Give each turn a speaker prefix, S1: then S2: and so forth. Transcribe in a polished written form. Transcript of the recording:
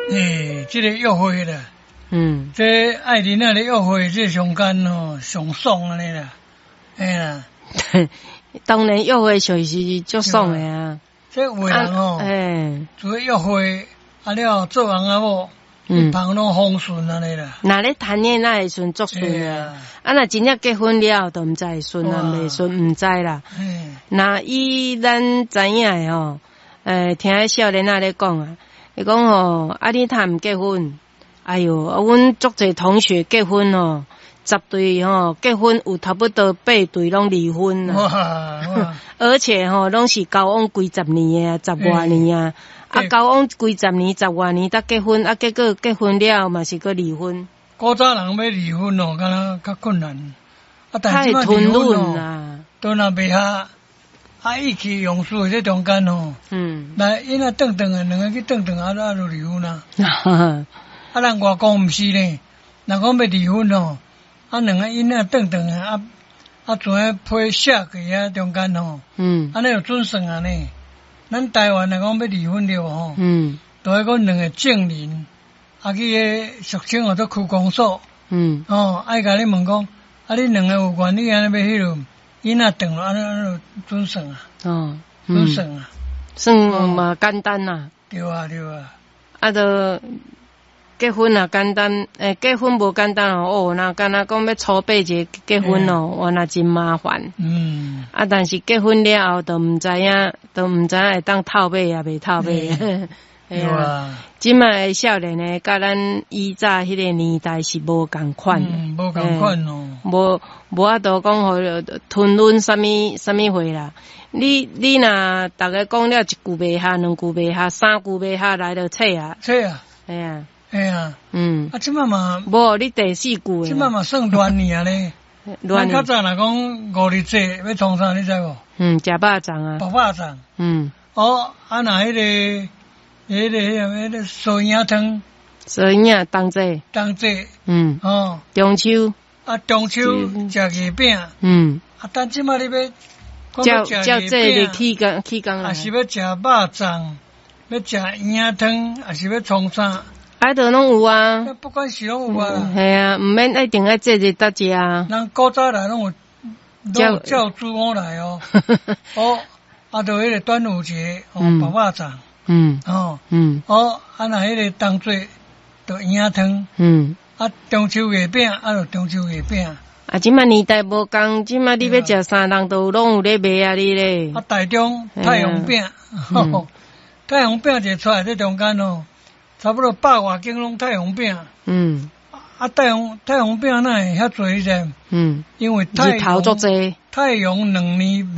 S1: 这个约会啦，这爱人啊咧约会，这上间哦上爽安尼啦，啦。
S2: 当然约会就是足爽的啊。
S1: 这有的人哦，除了约会，了做人啊某，一旁拢风顺安尼啦。
S2: 那咧谈恋爱时阵足顺啊，若真正结婚了，都毋知会顺啊，袂顺毋知啦。那以咱知影的吼，听迄少年仔咧讲啊，伊讲吼，你他毋结婚，哎哟，阮足侪同学结婚哦。10对吼结婚有差不多8对拢离婚啦，而且吼拢是交往几十年的10外年啊，交往几十年10外年才结婚，结果结婚了嘛是个离婚。
S1: 古早人要离婚哦，敢若较困难，
S2: 太吞论啦，
S1: 都若袂下，意气用事这中间吼，来因啊两个去就离婚啦，咱外公毋是呢，若讲要离婚哦。两个因啊，转从批写过啊，中间吼，安尼有准算啊呢。咱台湾来讲要离婚了吼，都要讲两个证人，去个俗称叫做区公所，爱甲你问讲，你两个有愿意安尼要迄落，因啊转落安尼准算啊，准算啊，
S2: 算嘛简单啦。
S1: 对啊。
S2: 就。结婚啊简单，结婚无简单哦。那敢若讲要筹备一个结婚哦，哇那真麻烦。但是结婚了后，都毋知影会当套尾也袂套尾。
S1: 对啊。
S2: 即卖的少年呢，甲咱以早迄个年代是无共款。
S1: 无共款哦。
S2: 无法度讲互吞论啥物货啦。你若逐个讲了一句袂下，两句袂下，三句袂下来就切啊。哎呀，即摆嘛，无你第4句。
S1: 即摆嘛算乱年咧。咱较早若讲5日节要创啥，你知无？
S2: 食肉粽啊。
S1: 肉粽。若迄个烧影汤。
S2: 烧影当节。中秋。
S1: 中秋食月饼。但即摆你
S2: 要照这日起工啦。
S1: 还是要食肉粽，要食影汤，还是要创啥？
S2: 都拢有啊，
S1: 不管是拢有啊，
S2: 系啊，毋免一定要这日搭食啊。
S1: 人古早来拢有教主我来哦，就迄个端午节肉粽，若迄个当做就影汤，中秋月饼就中秋月饼。
S2: 即摆年代无共，即摆你要食啥人都拢有咧卖啊，你咧。
S1: 台中太阳饼，太阳饼一出来这中间哦。差不多100外斤拢太阳饼。太阳饼哪会遐济啫？因为太阳2年